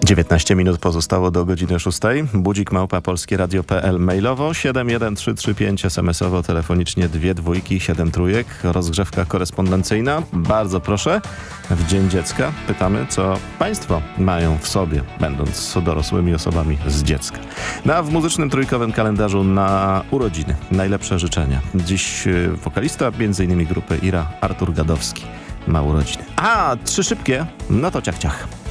19 minut pozostało do godziny 6. Budzik @ polskieradio.pl, mailowo 71335, SMS-owo, telefonicznie 2 dwójki, 7 trójek. Rozgrzewka korespondencyjna. Bardzo proszę. W Dzień Dziecka pytamy, co państwo mają w sobie, będąc dorosłymi osobami z dziecka. No a w muzycznym trójkowym kalendarzu na urodziny najlepsze życzenia. Dziś wokalista m.in. grupy Ira, Artur Gadowski ma urodziny. A 3 szybkie, no to ciach ciach.